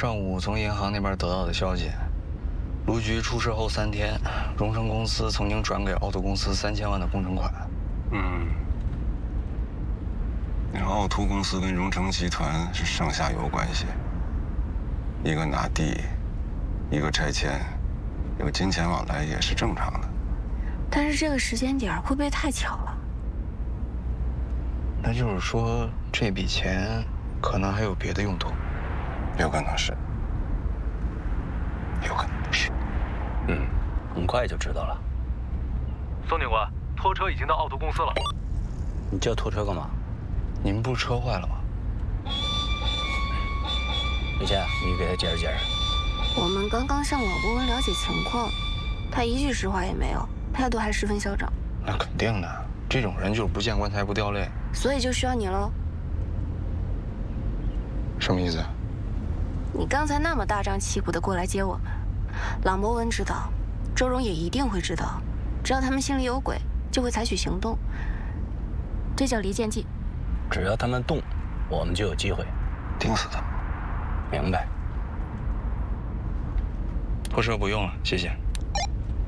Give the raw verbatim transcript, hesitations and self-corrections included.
上午从银行那边得到的消息，卢局出事后三天，荣成公司曾经转给奥拓公司三千万的工程款。 嗯，你说奥拓公司跟荣成集团是上下游关系，一个拿地，一个拆迁，有金钱往来也是正常的。 但是这个时间点会不会太巧了？ 那就是说，这笔钱可能还有别的用途。 有可能是，有可能不是。 嗯，很快就知道了。 宋警官，拖车已经到奥拓公司了。 你叫拖车干嘛？ 你们不是车坏了吗？ 李倩，你给他解释解释。 我们刚刚向老博文了解情况，他一句实话也没有，态度还十分嚣张。 那肯定的，这种人就是不见棺材不掉泪。 所以就需要你喽。 什么意思？ 你刚才那么大张旗鼓的过来接我们，郎博文知道，周荣也一定会知道，只要他们心里有鬼，就会采取行动。这叫离间计。 只要他们动，我们就有机会盯死他们。 明白。 拖车不用了，谢谢。